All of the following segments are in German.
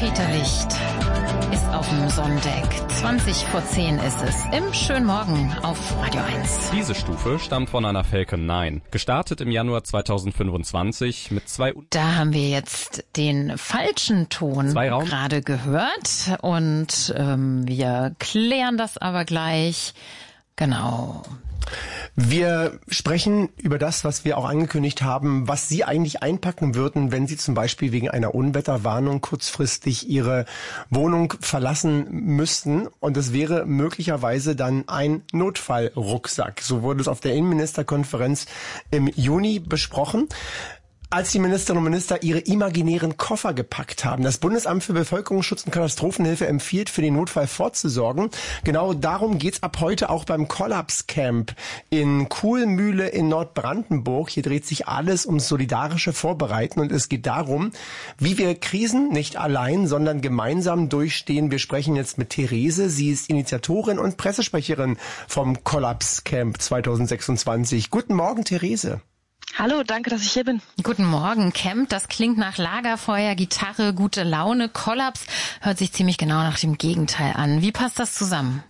Peter Licht ist auf dem Sonnendeck. 20:10 ist es. Im schönen Morgen auf Radio 1. Diese Stufe stammt von einer Falcon 9. Gestartet im Januar 2025 mit zwei... Da haben wir jetzt den falschen Ton gerade gehört. Und wir klären das aber gleich. Genau. Wir sprechen über das, was wir auch angekündigt haben, was Sie eigentlich einpacken würden, wenn Sie zum Beispiel wegen einer Unwetterwarnung kurzfristig Ihre Wohnung verlassen müssten. Und das wäre möglicherweise dann ein Notfallrucksack. So wurde es auf der Innenministerkonferenz im Juni besprochen. Als die Ministerinnen und Minister ihre imaginären Koffer gepackt haben. Das Bundesamt für Bevölkerungsschutz und Katastrophenhilfe empfiehlt, für den Notfall vorzusorgen. Genau darum geht's ab heute auch beim Kollapscamp in Kuhlmühle in Nordbrandenburg. Hier dreht sich alles ums solidarische Vorbereiten und es geht darum, wie wir Krisen nicht allein, sondern gemeinsam durchstehen. Wir sprechen jetzt mit Therese. Sie ist Initiatorin und Pressesprecherin vom Kollapscamp 2026. Guten Morgen, Therese. Hallo, danke, dass ich hier bin. Guten Morgen. Camp, das klingt nach Lagerfeuer, Gitarre, gute Laune. Kollaps hört sich ziemlich genau nach dem Gegenteil an. Wie passt das zusammen?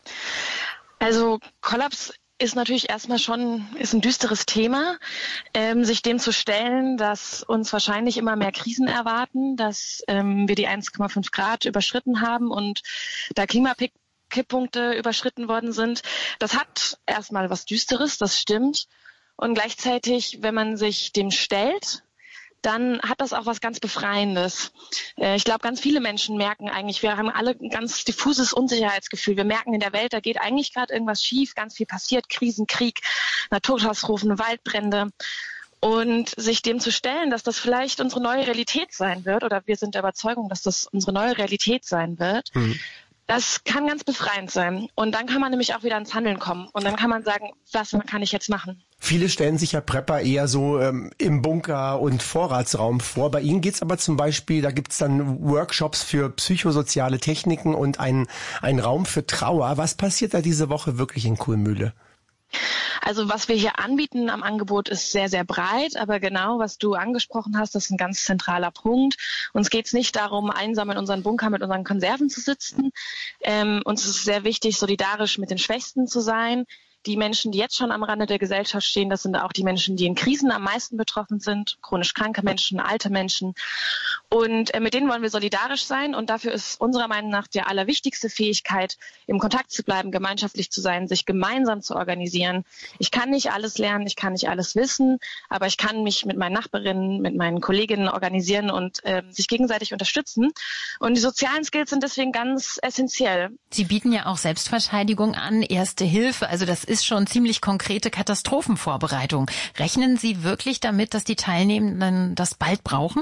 Also Kollaps ist natürlich erstmal schon ein düsteres Thema, sich dem zu stellen, dass uns wahrscheinlich immer mehr Krisen erwarten, dass wir die 1,5 Grad überschritten haben und da Klimakipppunkte überschritten worden sind. Das hat erstmal was Düsteres, das stimmt. Und gleichzeitig, wenn man sich dem stellt, dann hat das auch was ganz Befreiendes. Ich glaube, ganz viele Menschen merken eigentlich, wir haben alle ein ganz diffuses Unsicherheitsgefühl. Wir merken in der Welt, da geht eigentlich gerade irgendwas schief, ganz viel passiert, Krisen, Krieg, Naturkatastrophen, Waldbrände. Und sich dem zu stellen, dass das vielleicht unsere neue Realität sein wird, oder wir sind der Überzeugung, dass das unsere neue Realität sein wird, das kann ganz befreiend sein. Und dann kann man nämlich auch wieder ins Handeln kommen. Und dann kann man sagen, was kann ich jetzt machen? Viele stellen sich ja Prepper eher so im Bunker und Vorratsraum vor. Bei Ihnen geht's aber zum Beispiel, da gibt's dann Workshops für psychosoziale Techniken und einen Raum für Trauer. Was passiert da diese Woche wirklich in Kuhlmühle? Also was wir hier anbieten am Angebot ist sehr, sehr breit, aber genau, was du angesprochen hast, das ist ein ganz zentraler Punkt. Uns geht es nicht darum, einsam in unseren Bunker mit unseren Konserven zu sitzen. Uns ist es sehr wichtig, solidarisch mit den Schwächsten zu sein. Die Menschen, die jetzt schon am Rande der Gesellschaft stehen, das sind auch die Menschen, die in Krisen am meisten betroffen sind, chronisch kranke Menschen, alte Menschen. Und mit denen wollen wir solidarisch sein. Und dafür ist unserer Meinung nach die allerwichtigste Fähigkeit, im Kontakt zu bleiben, gemeinschaftlich zu sein, sich gemeinsam zu organisieren. Ich kann nicht alles lernen, ich kann nicht alles wissen, aber ich kann mich mit meinen Nachbarinnen, mit meinen Kolleginnen organisieren und sich gegenseitig unterstützen. Und die sozialen Skills sind deswegen ganz essentiell. Sie bieten ja auch Selbstverteidigung an, Erste Hilfe. Also das ist schon ziemlich konkrete Katastrophenvorbereitung. Rechnen Sie wirklich damit, dass die Teilnehmenden das bald brauchen?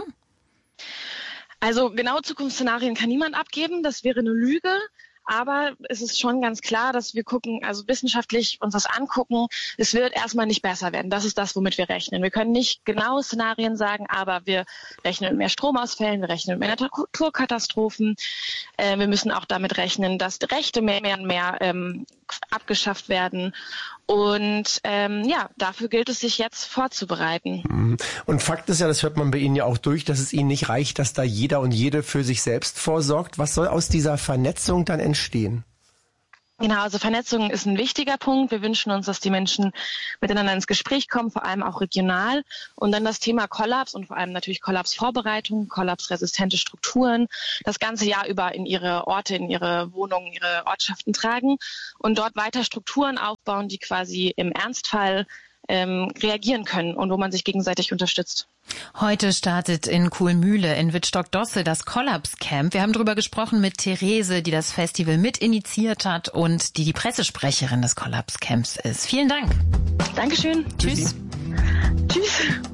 Also genaue Zukunftsszenarien kann niemand abgeben. Das wäre eine Lüge. Aber es ist schon ganz klar, dass wir gucken, also wissenschaftlich uns das angucken. Es wird erstmal nicht besser werden. Das ist das, womit wir rechnen. Wir können nicht genaue Szenarien sagen, aber wir rechnen mit mehr Stromausfällen, wir rechnen mit mehr Naturkatastrophen. Wir müssen auch damit rechnen, dass Rechte mehr und mehr abgeschafft werden. Und dafür gilt es, sich jetzt vorzubereiten. Und Fakt ist ja, das hört man bei Ihnen ja auch durch, dass es Ihnen nicht reicht, dass da jeder und jede für sich selbst vorsorgt. Was soll aus dieser Vernetzung dann entstehen? Genau, also Vernetzung ist ein wichtiger Punkt. Wir wünschen uns, dass die Menschen miteinander ins Gespräch kommen, vor allem auch regional. Und dann das Thema Kollaps und vor allem natürlich Kollapsvorbereitung, kollapsresistente Strukturen, das ganze Jahr über in ihre Orte, in ihre Wohnungen, ihre Ortschaften tragen und dort weiter Strukturen aufbauen, die quasi im Ernstfall reagieren können und wo man sich gegenseitig unterstützt. Heute startet in Kuhlmühle in Wittstock-Dosse das Kollapscamp. Wir haben darüber gesprochen mit Therese, die das Festival mit initiiert hat und die Pressesprecherin des Kollapscamps ist. Vielen Dank. Dankeschön. Tschüss. Tschüss.